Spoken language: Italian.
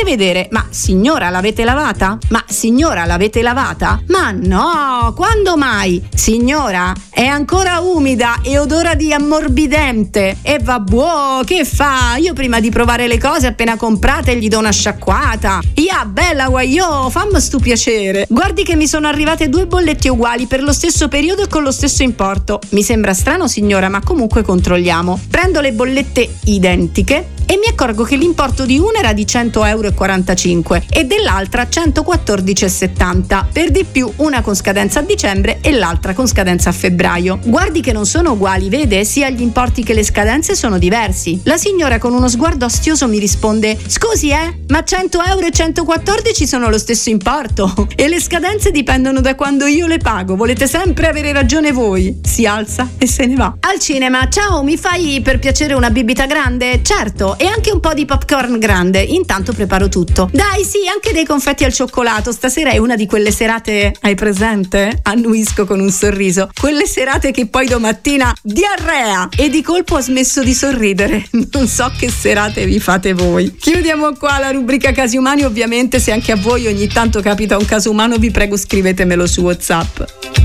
Fai vedere. Ma signora, l'avete lavata? Ma signora, l'avete lavata? Ma no, quando mai? Signora, è ancora umida e odora di ammorbidente. E vabbè, che fa? Io prima di provare le cose appena comprate gli do una sciacquata. Ya, bella guagliò, fammi stu piacere. Guardi che mi sono arrivate 2 bollette uguali per lo stesso periodo e con lo stesso importo. Mi sembra strano, signora, ma comunque controlliamo. Prendo le bollette identiche e mi accorgo che l'importo di una era di 100,45 € e dell'altra 114,70, per di più una con scadenza a dicembre e l'altra con scadenza a febbraio. Guardi che non sono uguali, vede? Sia gli importi che le scadenze sono diversi. La signora con uno sguardo astioso mi risponde: scusi ma 100 € e 114 sono lo stesso importo e le scadenze dipendono da quando io le pago, volete sempre avere ragione voi. Si alza e se ne va. Al cinema, ciao, mi fai per piacere una bibita grande? Certo, e anche un po' di popcorn grande, intanto preparo tutto. Dai, sì, anche dei confetti al cioccolato, stasera è una di quelle serate, hai presente? Annuisco con un sorriso, quelle serate che poi domattina diarrea, e di colpo ho smesso di sorridere. Non so che serate vi fate voi. Chiudiamo qua la rubrica Casi Umani, ovviamente se anche a voi ogni tanto capita un caso umano vi prego scrivetemelo su WhatsApp.